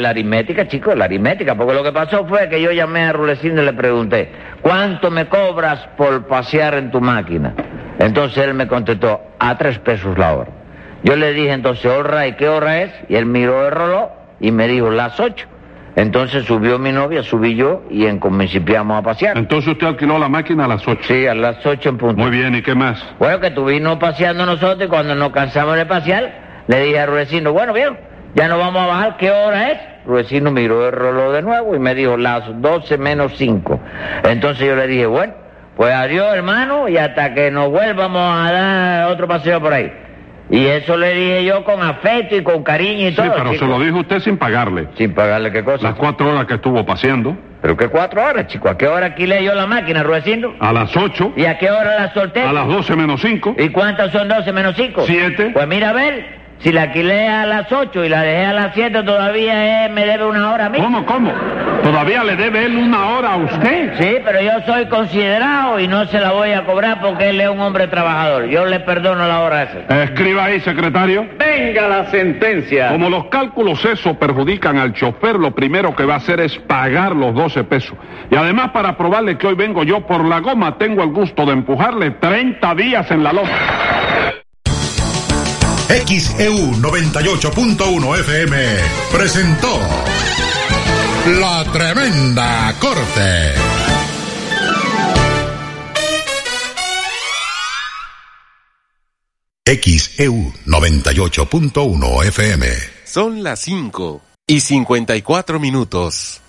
la aritmética, chicos, la aritmética, porque lo que pasó fue que yo llamé a Rulecindo y le pregunté, ¿cuánto me cobras por pasear en tu máquina? Entonces él me contestó, a 3 pesos la hora. Yo le dije entonces, all right, ¿qué hora es? Y él miró el reloj y me dijo, las 8. Entonces subió mi novia, subí yo y principiamos a pasear. Entonces usted alquiló la máquina a las 8. Sí, a las 8 en punto. Muy bien, ¿y qué más? Bueno, que estuvimos paseando nosotros y cuando nos cansamos de pasear, le dije a Rudecindo, bueno, viejo, ya nos vamos a bajar, ¿qué hora es? Rudecindo miró el reloj de nuevo y me dijo, las 12 menos 5. Entonces yo le dije, bueno, pues adiós, hermano, y hasta que nos vuelvamos a dar otro paseo por ahí. Y eso le dije yo con afecto y con cariño y todo. Sí, pero chico. se lo dijo usted sin pagarle. ¿Sin pagarle qué cosa? Las 4 horas que estuvo paseando. ¿Pero qué 4 horas, chico? ¿A qué hora alquilé yo la máquina, Rudecindo? A las 8. ¿Y a qué hora la solté? A las 12 menos 5. ¿Y cuántas son 12 menos 5? 7. Pues mira, a ver, si la alquilé a las 8 y la dejé a las 7, todavía me debe 1 hora a mí. ¿Cómo? ¿Todavía le debe él 1 hora a usted? Sí, pero yo soy considerado y no se la voy a cobrar porque él es un hombre trabajador. Yo le perdono la hora esa. Escriba ahí, secretario. Venga la sentencia. Como los cálculos eso perjudican al chofer, lo primero que va a hacer es pagar los 12 pesos. Y además, para probarle que hoy vengo yo por la goma, tengo el gusto de empujarle 30 días en la loma. XEU 98.1 FM presentó La Tremenda Corte. XEU 98.1 FM. Son las 5:54.